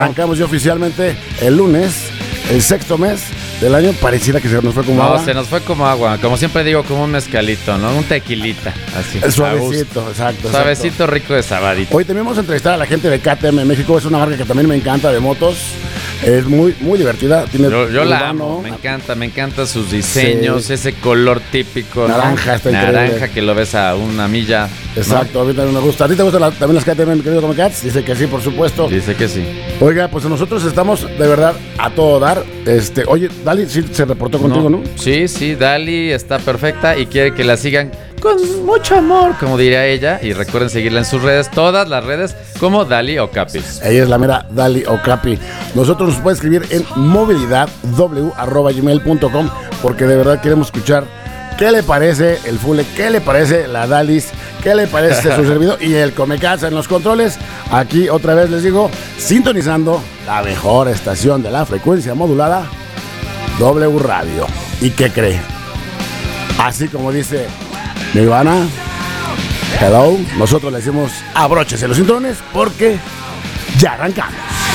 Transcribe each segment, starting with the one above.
Arrancamos ya oficialmente el lunes, el sexto mes del año. Pareciera que se nos fue como agua. No, se nos fue como agua. Como siempre digo, como un mezcalito, ¿no? Un tequilita. Así. Suavecito, exacto. Suavecito, rico de sabadito. Hoy también vamos a entrevistar a la gente de KTM México. Es una marca que también me encanta, de motos. Es muy divertida. Tiene yo la amo, me encanta sus diseños, sí. Ese color típico, naranja, ¿no? Está naranja increíble. Que lo ves a una milla. Exacto, ¿no? A mí también me gusta. ¿A ti te gustan también las KTM, mi querido Comecats? Dice que sí, por supuesto. Dice que sí. Oiga, pues nosotros estamos de verdad a todo dar. Oye, Dali sí se reportó contigo, ¿no? Sí, Dali está perfecta y quiere que la sigan con mucho amor, como diría ella. Y recuerden seguirla en sus redes, todas las redes, como Dali Okapi. Ella es la mera Dali Okapi. Nosotros nos puede escribir en movilidadw@gmail.com, porque de verdad queremos escuchar qué le parece el Fule, qué le parece la Dalis, qué le parece su servidor y el Comecats en los controles. Aquí otra vez les digo, sintonizando la mejor estación de la frecuencia modulada, W Radio. ¿Y qué cree? Así como dice Nirvana, hello, nosotros le decimos abróchese los cinturones porque ya arrancamos.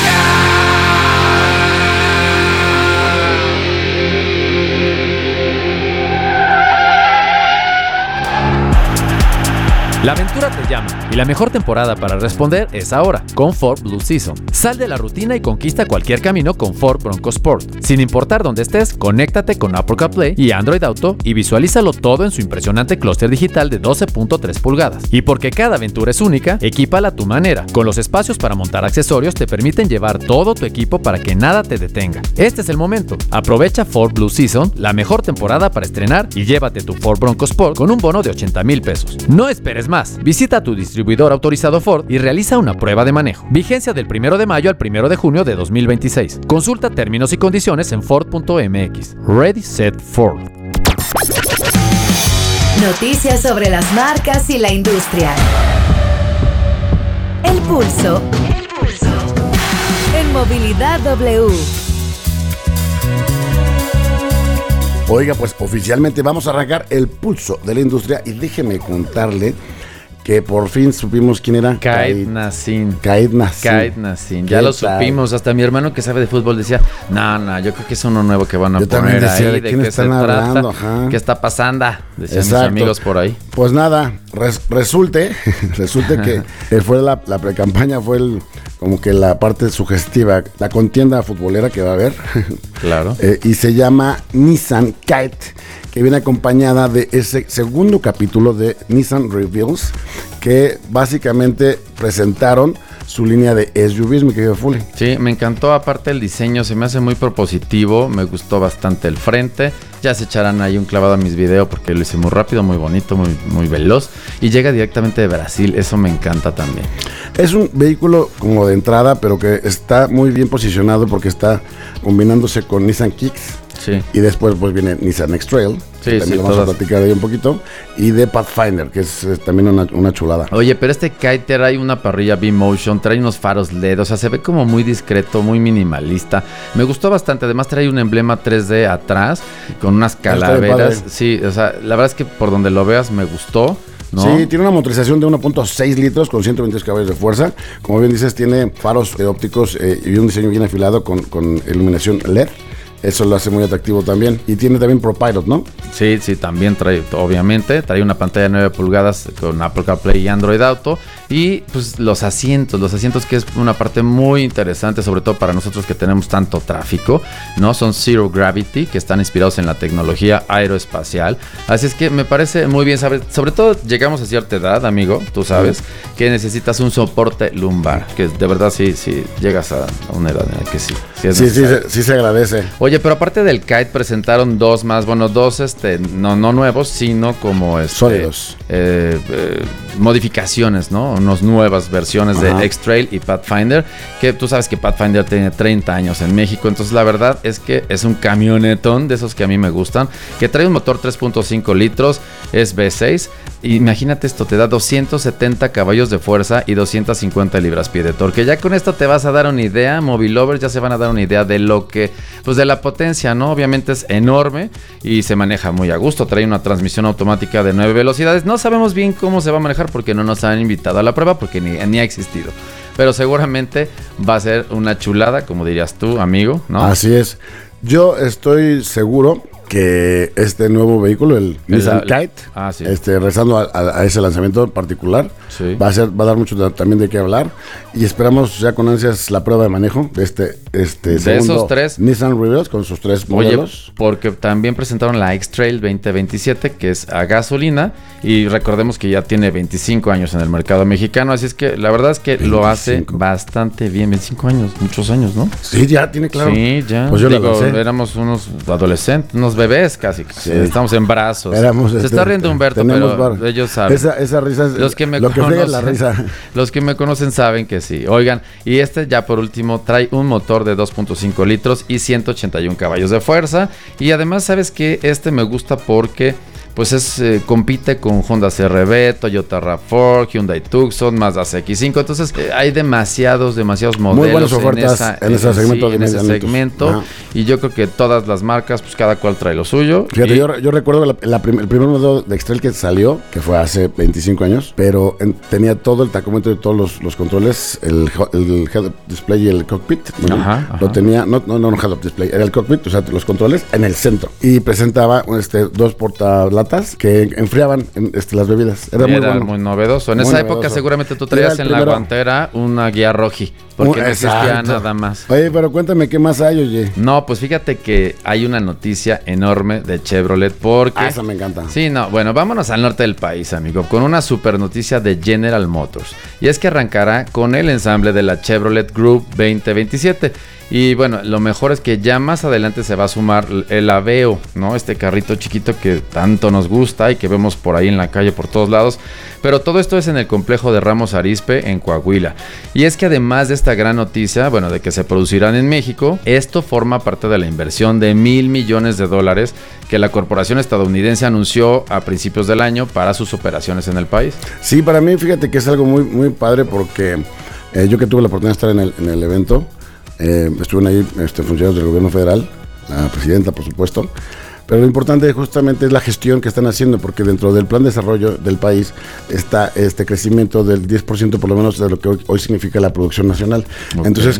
La aventura te llama y la mejor temporada para responder es ahora, con Ford Blue Season. Sal de la rutina y conquista cualquier camino con Ford Bronco Sport. Sin importar dónde estés, conéctate con Apple CarPlay y Android Auto y visualízalo todo en su impresionante clúster digital de 12.3 pulgadas. Y porque cada aventura es única, equípala a tu manera. Con los espacios para montar accesorios te permiten llevar todo tu equipo para que nada te detenga. Este es el momento. Aprovecha Ford Blue Season, la mejor temporada para estrenar, y llévate tu Ford Bronco Sport con un bono de 80,000 pesos. No esperes más. Visita a tu distribuidor autorizado Ford y realiza una prueba de manejo. Vigencia del 1 de mayo al 1 de junio de 2026. Consulta términos y condiciones en Ford.mx. Ready, Set, Ford. Noticias sobre las marcas y la industria. El Pulso. En Movilidad W. Oiga, pues oficialmente vamos a arrancar el pulso de la industria y déjeme contarle que por fin supimos quién era. Kaid Nassim. Ya lo supimos. Hasta mi hermano que sabe de fútbol decía, no, yo creo que es uno nuevo que van a poner decía, ahí. ¿de quién están hablando? Ajá. ¿Qué está pasando? Decían mis amigos por ahí. Pues nada, resulte que fue la pre-campaña, fue como que la parte sugestiva, la contienda futbolera que va a haber. Claro. Y se llama Nissan Kite, que viene acompañada de ese segundo capítulo de Nissan Reveals, que básicamente presentaron su línea de SUVs, mi querido Fuli. Sí, me encantó, aparte el diseño, se me hace muy propositivo, me gustó bastante el frente, ya se echarán ahí un clavado a mis videos porque lo hice muy rápido, muy bonito, muy veloz, y llega directamente de Brasil, eso me encanta también. Es un vehículo como de entrada, pero que está muy bien posicionado porque está combinándose con Nissan Kicks. Sí. Y después pues viene Nissan X-Trail, que también lo vamos a platicar ahí un poquito, y de Pathfinder, que es también una chulada. Oye, pero este Kite trae una parrilla V-Motion, trae unos faros LED, o sea, se ve como muy discreto, muy minimalista. Me gustó bastante, además trae un emblema 3D atrás, con unas calaveras. Sí, o sea, la verdad es que por donde lo veas me gustó, ¿no? Sí, tiene una motorización de 1.6 litros con 123 caballos de fuerza. Como bien dices, tiene faros ópticos y un diseño bien afilado con iluminación LED. Eso lo hace muy atractivo también. Y tiene también ProPilot, ¿no? Sí, también trae, obviamente, trae una pantalla de 9 pulgadas con Apple CarPlay y Android Auto. Y pues los asientos que es una parte muy interesante, sobre todo para nosotros que tenemos tanto tráfico, ¿no? Son Zero Gravity, que están inspirados en la tecnología aeroespacial. Así es que me parece muy bien, sobre todo llegamos a cierta edad, amigo, tú sabes, que necesitas un soporte lumbar, que de verdad sí llegas a una edad en la que sí se agradece. Oye, pero aparte del Kite presentaron dos más, bueno, no nuevos, sino como sólidos. Modificaciones, ¿no? Unas nuevas versiones de X-Trail y Pathfinder, que tú sabes que Pathfinder tiene 30 años en México, entonces la verdad es que es un camionetón de esos que a mí me gustan, que trae un motor 3.5 litros, es V6, imagínate esto, te da 270 caballos de fuerza y 250 libras-pie de torque. Ya con esto te vas a dar una idea, Movilovers ya se van a dar una idea de lo que, pues de la potencia, ¿no? Obviamente es enorme y se maneja muy a gusto, trae una transmisión automática de 9 velocidades, no sabemos bien cómo se va a manejar porque no nos han invitado a la prueba porque ni ha existido. pero seguramente va a ser una chulada, como dirías tú, amigo, ¿no? Así es. Yo estoy seguro que este nuevo vehículo, el Nissan Kite, sí. Rezando a ese lanzamiento en particular, sí, va a dar mucho también de qué hablar, y esperamos ya con ansias la prueba de manejo de de segundo esos tres Nissan Rebels con sus 3 modelos. Oye, porque también presentaron la X-Trail 2027, que es a gasolina, y recordemos que ya tiene 25 años en el mercado mexicano, así es que la verdad es que 25. Lo hace bastante bien. 25 años, muchos años, ¿no? Sí, ya tiene, claro. Sí, ya. Pues yo éramos unos adolescentes, unos bebés casi. Sí. Estamos en brazos. Se está riendo Humberto, pero ellos saben. Esa risa es los que me lo que conocen, frega la risa. Los que me conocen saben que sí. Oigan, y ya por último trae un motor de 2.5 litros y 181 caballos de fuerza. Y además, ¿sabes qué? Me gusta porque pues compite con Honda CR-V, Toyota RAV4, Hyundai Tucson, Mazda CX-5. Entonces hay demasiados modelos. Muy buenas ofertas en ese segmento. Y yo creo que todas las marcas, pues cada cual trae lo suyo. Fíjate, yo recuerdo el primer modelo de X-Trail que salió, que fue hace 25 años, pero tenía todo el tacómetro y todos los controles, el head-up display y el cockpit. Ajá. Lo tenía, no head-up display, era el cockpit, o sea, los controles en el centro. Y presentaba 2 portalatas que enfriaban las bebidas. Era muy novedoso. En esa época seguramente tú traías en la guantera una guía roji, porque no existía nada más. Oye, pero cuéntame qué más hay, oye. No, pues fíjate que hay una noticia enorme de Chevrolet porque... Esa me encanta. Sí, bueno, vámonos al norte del país, amigo, con una super noticia de General Motors. Y es que arrancará con el ensamble de la Chevrolet Group 2027. Y bueno, lo mejor es que ya más adelante se va a sumar el Aveo, ¿no? Este carrito chiquito que tanto nos gusta y que vemos por ahí en la calle por todos lados. Pero todo esto es en el complejo de Ramos Arizpe, en Coahuila. Y es que además de esta gran noticia, bueno, de que se producirán en México, esto forma parte de la inversión de $1,000 millones que la corporación estadounidense anunció a principios del año para sus operaciones en el país. Sí, para mí, fíjate que es algo muy, muy padre porque yo que tuve la oportunidad de estar en el evento, estuvieron ahí funcionarios del gobierno federal, la presidenta, por supuesto, pero lo importante justamente es la gestión que están haciendo, porque dentro del plan de desarrollo del país está este crecimiento del 10% por lo menos de lo que hoy significa la producción nacional. Okay. Entonces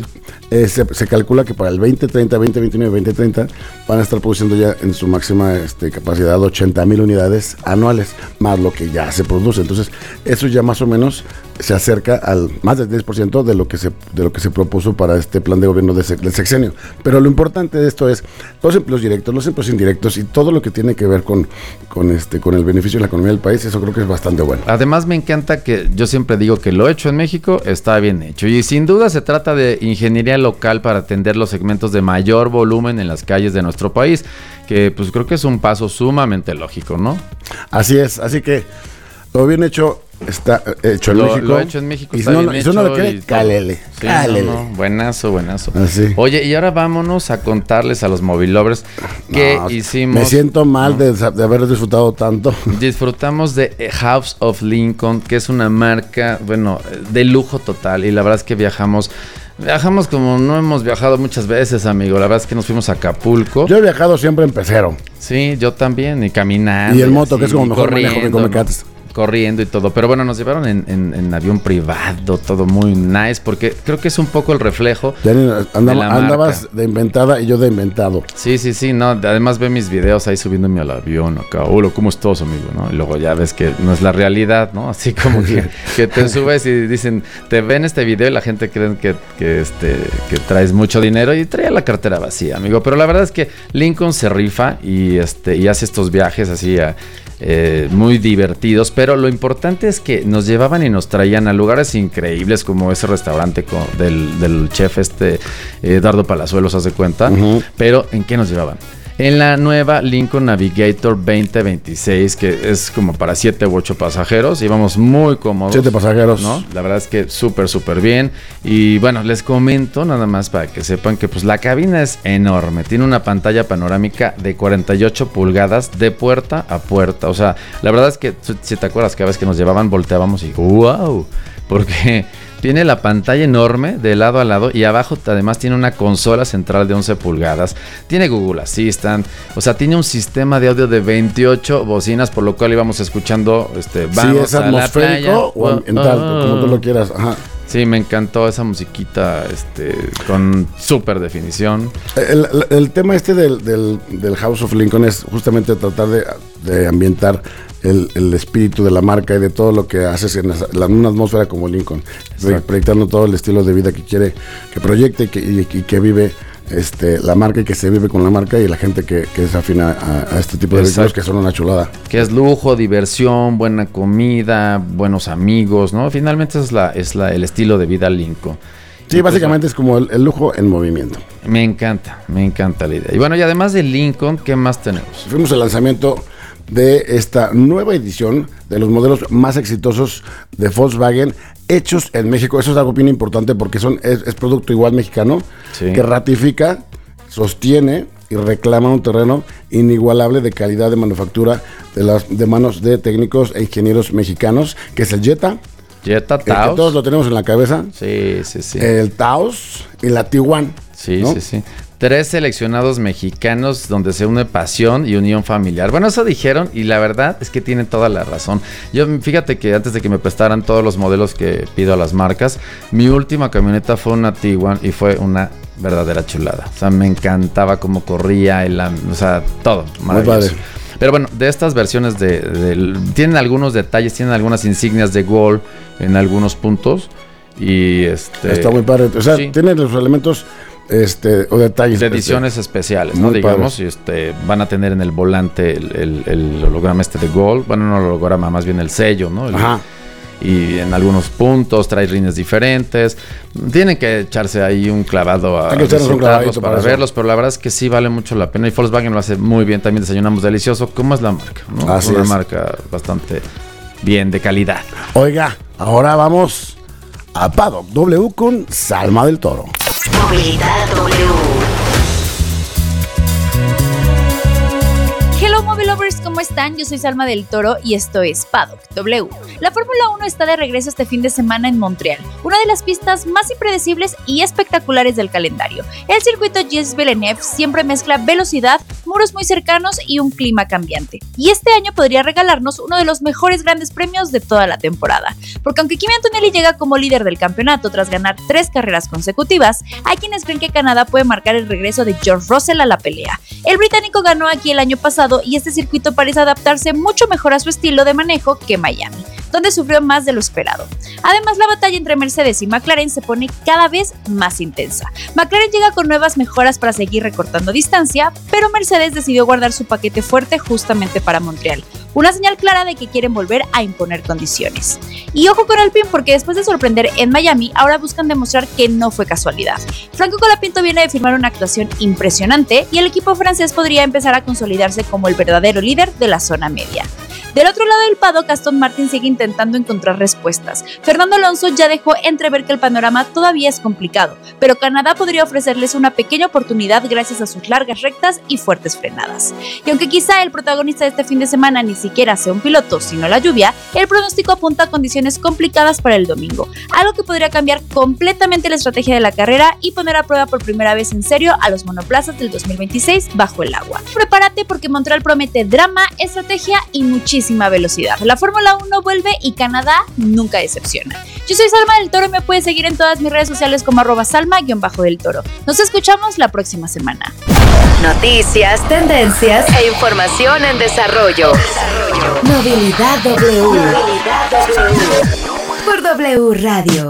se calcula que para el 2030, 2029, 2030 van a estar produciendo ya en su máxima capacidad 80,000 unidades anuales, más lo que ya se produce. Entonces eso ya más o menos se acerca al más del 10% de lo que se propuso para este plan de gobierno del sexenio. Pero lo importante de esto es los empleos directos, los empleos indirectos y todo lo que tiene que ver con el beneficio de la economía del país. Eso creo que es bastante bueno. Además me encanta que yo siempre digo que lo hecho en México está bien hecho, y sin duda se trata de ingeniería local para atender los segmentos de mayor volumen en las calles de nuestro país, que pues creo que es un paso sumamente lógico, ¿no? Así es, así que lo bien hecho está hecho en México. Lo hecho en México y está bien hecho. Y no que cálele. Sí, no. Buenazo. Así. Oye, y ahora vámonos a contarles a los mobilovers que hicimos. Me siento mal de haber disfrutado tanto. Disfrutamos de House of Lincoln, que es una marca, bueno, de lujo total, y la verdad es que viajamos como no hemos viajado muchas veces, amigo. La verdad es que nos fuimos a Acapulco. Yo he viajado siempre en pecero. Sí, yo también, y caminando. Y el moto, que es como mejor manejo que Comecates. Corriendo y todo, pero bueno, nos llevaron en avión privado, todo muy nice, porque creo que es un poco el reflejo andabas de inventada y yo de inventado. Sí, no, además ve mis videos ahí subiéndome al avión acá, hola, ¿cómo estás, amigo? ¿No? Y luego ya ves que no es la realidad, ¿no? Así como que te subes y dicen, te ven este video y la gente cree que traes mucho dinero y trae la cartera vacía, amigo, pero la verdad es que Lincoln se rifa y hace estos viajes así muy divertidos, pero lo importante es que nos llevaban y nos traían a lugares increíbles como ese restaurante del chef Eduardo Palazuelos, haz de cuenta. Uh-huh. Pero ¿en qué nos llevaban? En la nueva Lincoln Navigator 2026, que es como para 7 u 8 pasajeros. Íbamos muy cómodos. 7 pasajeros. ¿No? La verdad es que súper bien. Y bueno, les comento nada más para que sepan que pues la cabina es enorme. Tiene una pantalla panorámica de 48 pulgadas de puerta a puerta. O sea, la verdad es que si te acuerdas, cada vez que nos llevaban volteábamos y ¡wow! Porque tiene la pantalla enorme de lado a lado y abajo además tiene una consola central de 11 pulgadas. Tiene Google Assistant, o sea, tiene un sistema de audio de 28 bocinas, por lo cual íbamos escuchando vamos es atmosférico o ambiental, como tú lo quieras. Ajá. Sí, me encantó esa musiquita con súper definición. El tema del House of Lincoln es justamente tratar de ambientar el espíritu de la marca y de todo lo que haces en una atmósfera como Lincoln, proyectando todo el estilo de vida que quiere, que proyecte y que vive la marca y que se vive con la marca y la gente que se afina a este tipo de vehículos que son una chulada. Que es lujo, diversión, buena comida, buenos amigos, ¿no? Finalmente es el estilo de vida Lincoln. Sí, básicamente es como el lujo en movimiento. Me encanta la idea. Y bueno, y además de Lincoln, ¿qué más tenemos? Fuimos al lanzamiento de esta nueva edición de los modelos más exitosos de Volkswagen hechos en México. Eso es algo bien importante porque es producto igual mexicano, que ratifica, sostiene y reclama un terreno inigualable de calidad de manufactura de manos de técnicos e ingenieros mexicanos, que es el Jetta Taos, que todos lo tenemos en la cabeza. Sí. El Taos y la Tiguan. Sí. 3 seleccionados mexicanos donde se une pasión y unión familiar. Bueno, eso dijeron y la verdad es que tienen toda la razón. Yo, fíjate que antes de que me prestaran todos los modelos que pido a las marcas, mi última camioneta fue una Tiguan y fue una verdadera chulada. O sea, me encantaba cómo corría, todo maravilloso. Pero bueno, de estas versiones tienen algunos detalles, tienen algunas insignias de Gol en algunos puntos y está muy padre. O sea, tiene los elementos o detalles de ediciones especiales, ¿no? Digamos, y van a tener en el volante el holograma de Gol, bueno, no el holograma, más bien el sello, ¿no? Y en algunos puntos trae rines diferentes. Tienen que echarse ahí un clavado para verlos, pero la verdad es que sí vale mucho la pena y Volkswagen lo hace muy bien. También desayunamos delicioso, como es la marca, ¿no? Así una es. marca bastante bien, de calidad. Oiga, ahora vamos a Paddock W con Salma del Toro. Movilidad W. Hello Mobile Lovers, ¿cómo están? Yo soy Salma del Toro y esto es Paddock W. La Fórmula 1 está de regreso este fin de semana en Montreal, una de las pistas más impredecibles y espectaculares del calendario. El circuito Gilles Villeneuve siempre mezcla velocidad, muros muy cercanos y un clima cambiante. Y este año podría regalarnos uno de los mejores grandes premios de toda la temporada. Porque aunque Kimi Antonelli llega como líder del campeonato tras ganar 3 carreras consecutivas, hay quienes creen que Canadá puede marcar el regreso de George Russell a la pelea. El británico ganó aquí el año pasado y este circuito parece adaptarse mucho mejor a su estilo de manejo que Miami, donde sufrió más de lo esperado. Además, la batalla entre Mercedes y McLaren se pone cada vez más intensa. McLaren llega con nuevas mejoras para seguir recortando distancia, pero Mercedes decidió guardar su paquete fuerte justamente para Montreal, una señal clara de que quieren volver a imponer condiciones. Y ojo con Alpine, porque después de sorprender en Miami, ahora buscan demostrar que no fue casualidad. Franco Colapinto viene de firmar una actuación impresionante y el equipo francés podría empezar a consolidarse como el verdadero líder de la zona media. Del otro lado del paddock, Aston Martin sigue intentando encontrar respuestas. Fernando Alonso ya dejó entrever que el panorama todavía es complicado, pero Canadá podría ofrecerles una pequeña oportunidad gracias a sus largas rectas y fuertes frenadas. Y aunque quizá el protagonista de este fin de semana ni siquiera sea un piloto, sino la lluvia, el pronóstico apunta a condiciones complicadas para el domingo, algo que podría cambiar completamente la estrategia de la carrera y poner a prueba por primera vez en serio a los monoplazas del 2026 bajo el agua. Prepárate porque Montreal promete drama, estrategia y muchísima velocidad. La Fórmula 1 vuelve y Canadá nunca decepciona. Yo soy Salma del Toro y me puedes seguir en todas mis redes sociales como @Salma_del Toro. Nos escuchamos la próxima semana. Noticias, tendencias e información en desarrollo. Movilidad W. Por W Radio.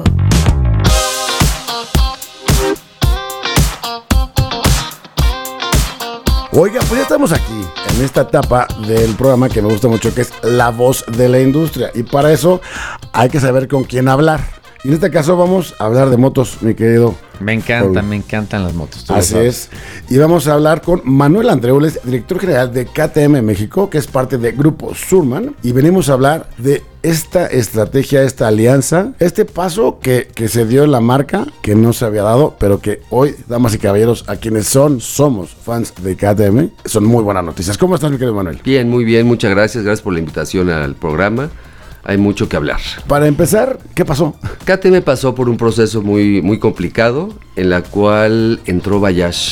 Oiga, pues ya estamos aquí, en esta etapa del programa que me gusta mucho, que es la voz de la industria. Y para eso hay que saber con quién hablar. Y en este caso vamos a hablar de motos, mi querido. Me encantan las motos. Así es. Y vamos a hablar con Manuel Andreules, director general de KTM México, que es parte de Grupo Surman. Y venimos a hablar de esta estrategia, esta alianza, este paso que se dio en la marca, que no se había dado, pero que hoy, damas y caballeros, a quienes somos fans de KTM, son muy buenas noticias. ¿Cómo estás, mi querido Manuel? Bien, muy bien, muchas gracias. Gracias por la invitación al programa. Hay mucho que hablar. Para empezar, ¿qué pasó? KTM pasó por un proceso muy complicado en la cual entró Bayash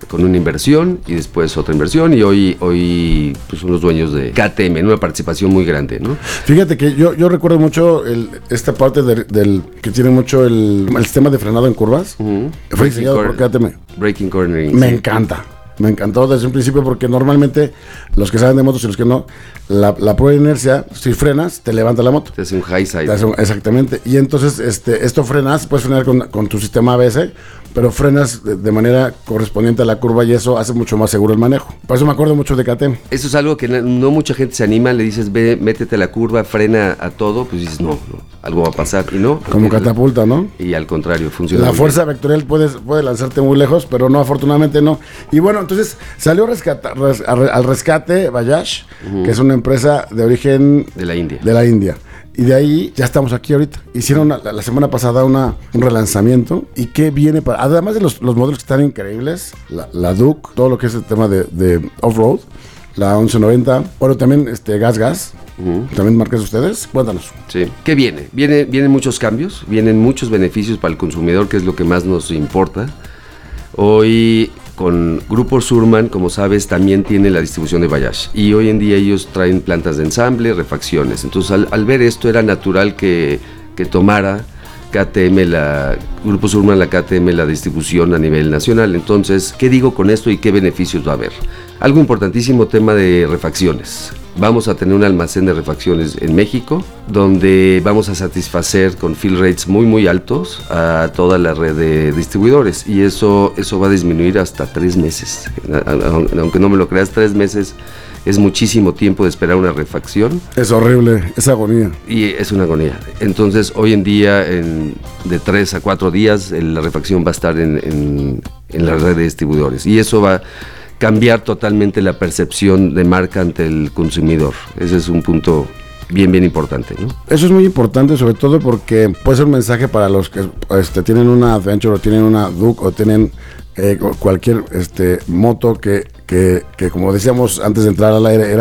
con una inversión y después otra inversión y hoy pues son los dueños de KTM, en una participación muy grande, ¿no? Fíjate que yo recuerdo mucho esta parte del que tiene mucho el sistema de frenado en curvas. Fue diseñado por KTM. Braking cornering. Me encanta. Me encantó desde un principio porque normalmente los que saben de motos y los que no, la prueba de inercia, si frenas, te levanta la moto. Te hace un high side. Exactamente. Y entonces esto frenas, puedes frenar con tu sistema ABS, pero frenas de manera correspondiente a la curva y eso hace mucho más seguro el manejo. Por eso me acuerdo mucho de KTM. Eso es algo que no mucha gente se anima, le dices, ve, métete a la curva, frena a todo, pues dices, no, algo va a pasar. Y no. Como catapulta, ¿no? Y al contrario, funciona. La fuerza vectorial puede lanzarte muy lejos, pero no, afortunadamente no. Y bueno, entonces salió al rescate Bajaj, que es una empresa de origen de la India. Y de ahí ya estamos aquí ahorita. Hicieron la semana pasada un relanzamiento. ¿Y qué viene para...? Además de los modelos que están increíbles, la Duke, todo lo que es el tema de off-road, la 1190, bueno, también Gas. ¿También marcas ustedes? Cuéntanos. Sí. ¿Qué viene? Vienen muchos cambios, vienen muchos beneficios para el consumidor, que es lo que más nos importa. Hoy con Grupo Surman, como sabes, también tiene la distribución de Bajaj. Y hoy en día ellos traen plantas de ensamble, refacciones. Entonces, al ver esto, era natural que tomara Grupo Surman, la KTM, la distribución a nivel nacional. Entonces, ¿qué digo con esto y qué beneficios va a haber? Algo importantísimo, tema de refacciones. Vamos a tener un almacén de refacciones en México, donde vamos a satisfacer con fill rates muy muy altos a toda la red de distribuidores, y eso va a disminuir hasta 3 meses. Aunque no me lo creas, 3 meses es muchísimo tiempo de esperar una refacción. Es horrible, es agonía. Y es una agonía. Entonces, hoy en día, de 3 a 4 días, la refacción va a estar en la red de distribuidores, y eso va a cambiar totalmente la percepción de marca ante el consumidor. Ese es un punto bien importante, ¿no? Eso es muy importante, sobre todo porque puede ser un mensaje para los que tienen una Adventure o tienen una Duke o tienen cualquier moto que como decíamos antes de entrar al aire,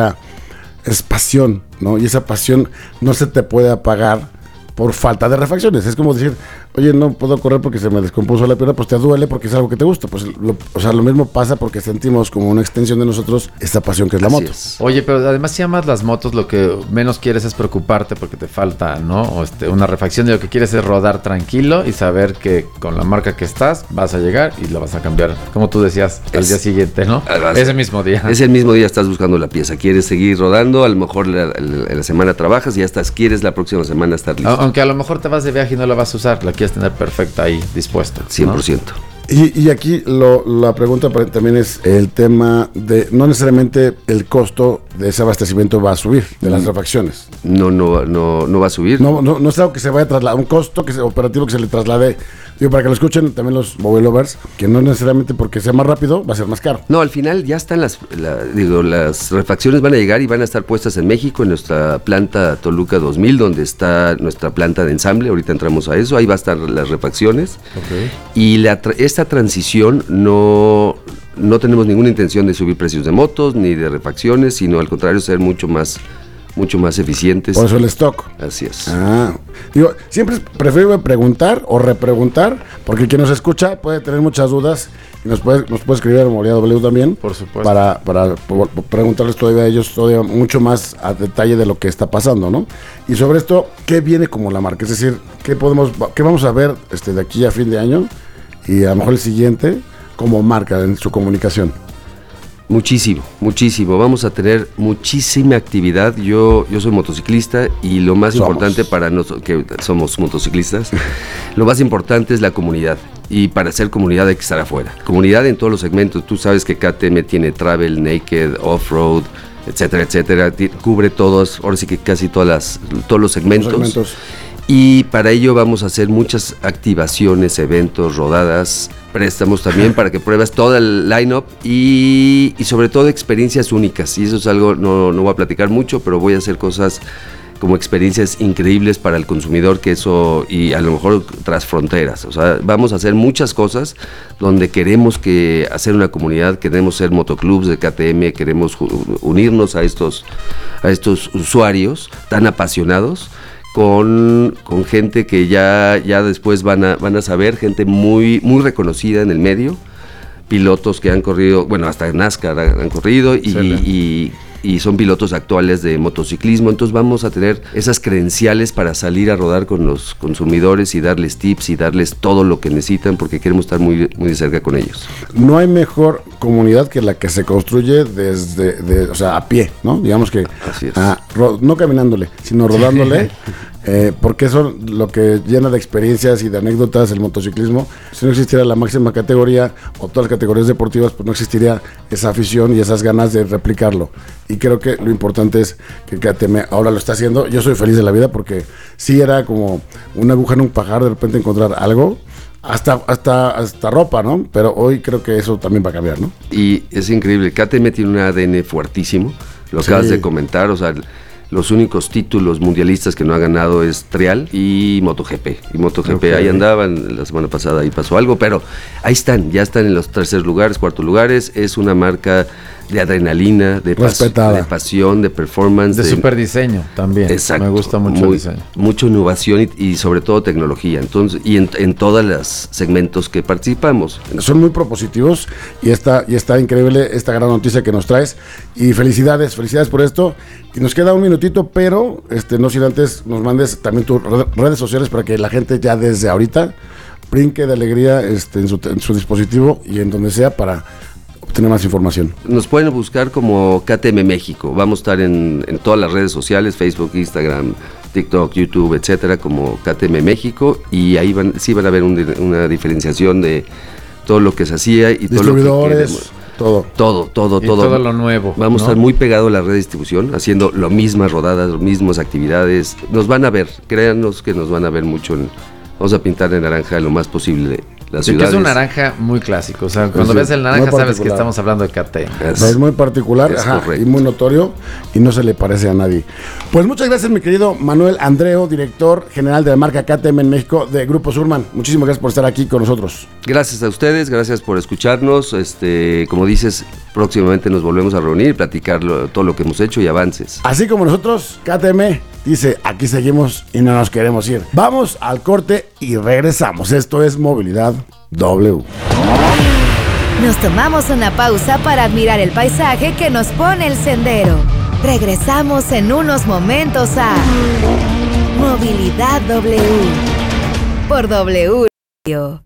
es pasión, ¿no? Y esa pasión no se te puede apagar por falta de refacciones. Es como decir, oye, no puedo correr porque se me descompuso la pierna, pues te duele porque es algo que te gusta. Pues lo mismo pasa porque sentimos como una extensión de nosotros esta pasión que es la moto. Oye, pero además si amas las motos, lo que menos quieres es preocuparte porque te falta, ¿no? O una refacción, y lo que quieres es rodar tranquilo y saber que con la marca que estás vas a llegar y la vas a cambiar, como tú decías, al día siguiente, ¿no? Ese mismo día. Ese mismo día estás buscando la pieza, quieres seguir rodando, a lo mejor la semana trabajas y ya quieres la próxima semana estar listo. Aunque a lo mejor te vas de viaje y no la vas a usar, la quieres tener perfecta ahí, dispuesta, ¿no? 100%. Y aquí la pregunta también es el tema de, no necesariamente el costo de ese abastecimiento va a subir, de las refacciones. No va a subir. No es algo que se vaya a trasladar, un costo operativo que se le traslade. Digo, para que lo escuchen también los mobile lovers, que no necesariamente porque sea más rápido va a ser más caro. No, al final ya están las refacciones van a llegar y van a estar puestas en México, en nuestra planta Toluca 2000, donde está nuestra planta de ensamble. Ahorita entramos a eso, ahí va a estar las refacciones. Okay. Y esta transición no tenemos ninguna intención de subir precios de motos ni de refacciones, sino al contrario, ser mucho más eficientes. Por eso el stock. Así es. Digo, siempre es preferible preguntar o repreguntar, porque quien nos escucha puede tener muchas dudas y nos puede escribir a Movilidad W también. Por supuesto. Para preguntarles todavía a ellos mucho más a detalle de lo que está pasando, ¿no? Y sobre esto, ¿qué viene como la marca? Es decir, ¿qué vamos a ver de aquí a fin de año y a lo mejor el siguiente como marca en su comunicación? Muchísimo. Vamos a tener muchísima actividad. Yo soy motociclista y lo más importante para nosotros, que somos motociclistas, lo más importante es la comunidad. Y para ser comunidad hay que estar afuera. Comunidad en todos los segmentos. Tú sabes que KTM tiene travel, naked, off-road, etcétera. Cubre todos, ahora sí que casi todos los segmentos. Y para ello vamos a hacer muchas activaciones, eventos, rodadas, préstamos también para que pruebas todo el line-up y sobre todo experiencias únicas. Y eso es algo, no voy a platicar mucho, pero voy a hacer cosas como experiencias increíbles para el consumidor, que eso, y a lo mejor tras fronteras. O sea, vamos a hacer muchas cosas donde queremos hacer una comunidad, queremos ser motoclubs de KTM, queremos unirnos a estos usuarios tan apasionados. Con gente que ya después van a saber, gente muy, muy reconocida en el medio, pilotos que han corrido, bueno, hasta NASCAR han corrido y son pilotos actuales de motociclismo, entonces vamos a tener esas credenciales para salir a rodar con los consumidores y darles tips y darles todo lo que necesitan porque queremos estar muy, muy de cerca con ellos. No hay mejor comunidad que la que se construye o sea, a pie, ¿no? Digamos que Así es. No caminándole, sino rodándole. Porque eso es lo que llena de experiencias y de anécdotas el motociclismo. Si no existiera la máxima categoría o todas las categorías deportivas, pues no existiría esa afición y esas ganas de replicarlo. Y creo que lo importante es que KTM ahora lo está haciendo. Yo soy feliz de la vida porque sí era como una aguja en un pajar de repente encontrar algo. Hasta ropa, ¿no? Pero hoy creo que eso también va a cambiar, ¿no? Y es increíble, KTM tiene un ADN fuertísimo, lo acabas de comentar, o sea, los únicos títulos mundialistas que no ha ganado es Trial y MotoGP. Y MotoGP ahí andaban, la semana pasada ahí pasó algo, pero ahí están, ya están en los terceros lugares, cuartos lugares. Es una marca de adrenalina, de pasión, de performance. De super diseño también. Exacto. Me gusta mucho el diseño. Mucha innovación y sobre todo tecnología. Entonces, y en todos los segmentos que participamos. Son muy propositivos y está increíble esta gran noticia que nos traes. Y felicidades por esto. Y nos queda un minutito, pero no sin antes nos mandes también tus redes sociales para que la gente ya desde ahorita brinque de alegría en su dispositivo y en donde sea para obtener más información. Nos pueden buscar como KTM México. Vamos a estar en todas las redes sociales, Facebook, Instagram, TikTok, YouTube, etcétera, como KTM México, y ahí van a ver una diferenciación de todo lo que se hacía y todo lo que queremos. Todo. Y todo lo nuevo. Vamos a estar muy pegados a la red de distribución, haciendo las mismas rodadas, las mismas actividades. Nos van a ver, créanos que nos van a ver mucho. Vamos a pintar de naranja lo más posible las ciudades. Que es un naranja muy clásico. O sea, cuando ves el naranja sabes que estamos hablando de KTM. Es muy particular y muy notorio y no se le parece a nadie. Pues muchas gracias, mi querido Manuel Andreo, director general de la marca KTM en México de Grupo Surman. Muchísimas gracias por estar aquí con nosotros. Gracias a ustedes, gracias por escucharnos. Como dices, próximamente nos volvemos a reunir y platicar todo lo que hemos hecho y avances. Así como nosotros, KTM dice, aquí seguimos y no nos queremos ir. Vamos al corte y regresamos. Esto es Movilidad W. Nos tomamos una pausa para admirar el paisaje que nos pone el sendero. Regresamos en unos momentos a Movilidad W por W Radio.